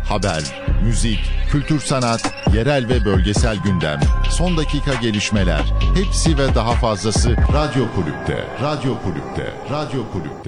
Haber, müzik, kültür sanat, yerel ve bölgesel gündem, son dakika gelişmeler, hepsi ve daha fazlası Radyo Kulüp'te. Radyo Kulüp'te. Radyo Kulüp'te.